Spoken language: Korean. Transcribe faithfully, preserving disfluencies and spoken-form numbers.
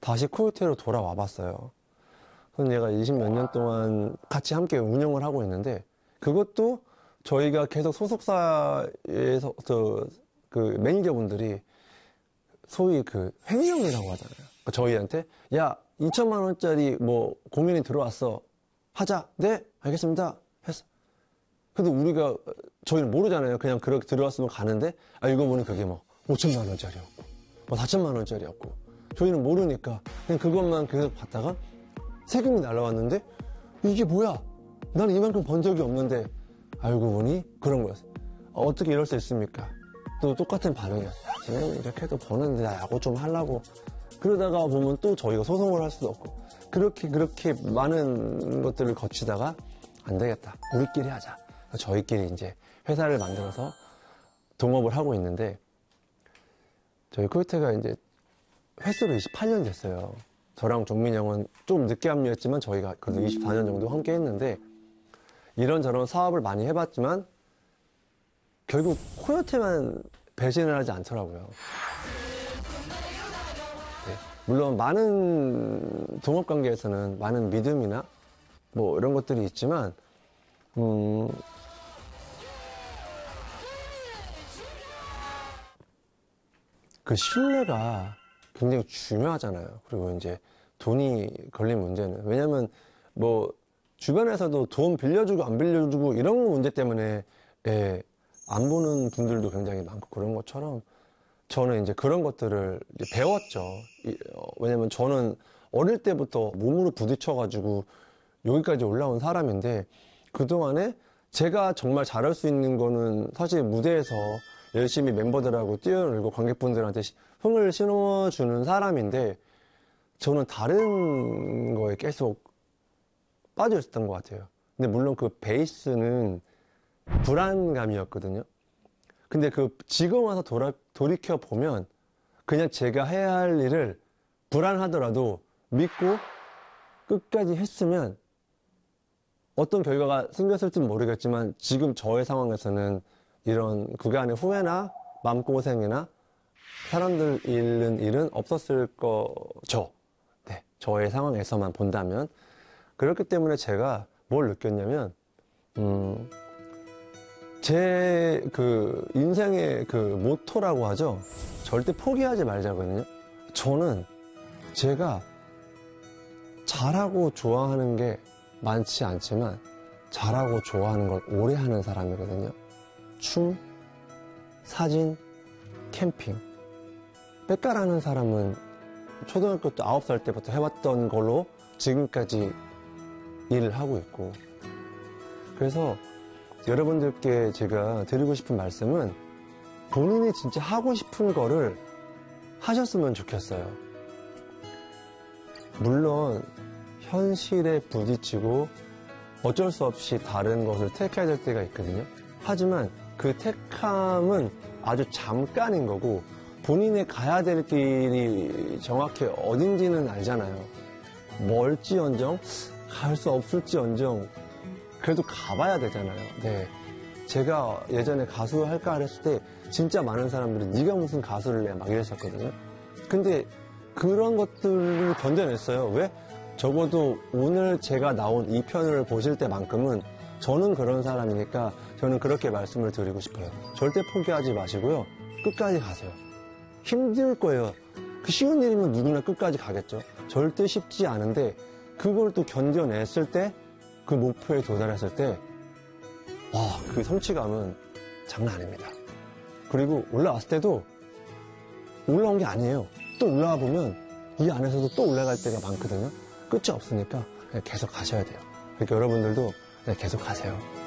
다시 코요테로 돌아와 봤어요. 그래서 얘가 이십몇 년 동안 같이 함께 운영을 하고 있는데, 그것도 저희가 계속 소속사에서 저, 그 매니저분들이 소위 그 횡령이라고 하잖아요. 그러니까 저희한테 야 이천만 원짜리 뭐 공연이 들어왔어, 하자. 네 알겠습니다 했어. 근데 우리가 저희는 모르잖아요. 그냥 그렇게 들어왔으면 가는데 알고 보니 그게 뭐 오천만 원짜리였고 뭐 사천만 원짜리였고 저희는 모르니까 그냥 그것만 계속 받다가 세금이 날라왔는데 이게 뭐야, 나는 이만큼 번 적이 없는데. 알고 보니 그런 거였어요. 어, 어떻게 이럴 수 있습니까? 또 똑같은 반응이야. 쟤는 이렇게 해도 버는데 나 야구 좀 하려고. 그러다가 보면 또 저희가 소송을 할 수도 없고, 그렇게 그렇게 많은 것들을 거치다가 안 되겠다, 우리끼리 하자. 저희끼리 이제 회사를 만들어서 동업을 하고 있는데, 저희 코요테가 이제 횟수로 이십팔 년 됐어요. 저랑 종민이 형은 좀 늦게 합류했지만 저희가 그래도 이십사 년 정도 함께 했는데, 이런저런 사업을 많이 해봤지만 결국 코요테만 배신을 하지 않더라고요. 네, 물론 많은 동업관계에서는 많은 믿음이나 뭐 이런 것들이 있지만 음, 그 신뢰가 굉장히 중요하잖아요. 그리고 이제 돈이 걸린 문제는, 왜냐면 뭐 주변에서도 돈 빌려주고 안 빌려주고 이런 문제 때문에 예, 안 보는 분들도 굉장히 많고, 그런 것처럼 저는 이제 그런 것들을 이제 배웠죠. 이, 어, 왜냐면 저는 어릴 때부터 몸으로 부딪혀가지고 여기까지 올라온 사람인데, 그동안에 제가 정말 잘할 수 있는 거는 사실 무대에서 열심히 멤버들하고 뛰어놀고 관객분들한테 흥을 실어주는 사람인데, 저는 다른 거에 계속 빠져 있었던 것 같아요. 근데 물론 그 베이스는 불안감이었거든요. 근데 그 지금 와서 돌아, 돌이켜 보면 그냥 제가 해야 할 일을 불안하더라도 믿고 끝까지 했으면 어떤 결과가 생겼을지는 모르겠지만, 지금 저의 상황에서는 이런 그간의 후회나 마음고생이나 사람들 잃는 일은 없었을 거죠. 네, 저의 상황에서만 본다면. 그렇기 때문에 제가 뭘 느꼈냐면, 음, 제 그 인생의 그 모토라고 하죠. 절대 포기하지 말자거든요. 저는 제가 잘하고 좋아하는 게 많지 않지만 잘하고 좋아하는 걸 오래 하는 사람이거든요. 춤, 사진, 캠핑. 백가라는 사람은 초등학교 때 아홉 살 때부터 해왔던 걸로 지금까지 일을 하고 있고, 그래서 여러분들께 제가 드리고 싶은 말씀은 본인이 진짜 하고 싶은 거를 하셨으면 좋겠어요. 물론 현실에 부딪히고 어쩔 수 없이 다른 것을 택해야 될 때가 있거든요. 하지만 그 택함은 아주 잠깐인 거고, 본인이 가야 될 길이 정확히 어딘지는 알잖아요. 멀지언정 갈 수 없을지언정 그래도 가봐야 되잖아요. 네, 제가 예전에 가수 할까 했을 때 진짜 많은 사람들이 네가 무슨 가수를 해 막 이랬었거든요. 근데 그런 것들을 견뎌냈어요. 왜? 적어도 오늘 제가 나온 이 편을 보실 때만큼은 저는 그런 사람이니까 저는 그렇게 말씀을 드리고 싶어요. 절대 포기하지 마시고요. 끝까지 가세요. 힘들 거예요. 그 쉬운 일이면 누구나 끝까지 가겠죠. 절대 쉽지 않은데 그걸 또 견뎌냈을 때, 그 목표에 도달했을 때, 와, 그 성취감은 장난 아닙니다. 그리고 올라왔을 때도 올라온 게 아니에요. 또 올라와 보면 이 안에서도 또 올라갈 때가 많거든요. 끝이 없으니까 계속 가셔야 돼요. 그러니까 여러분들도 계속 가세요.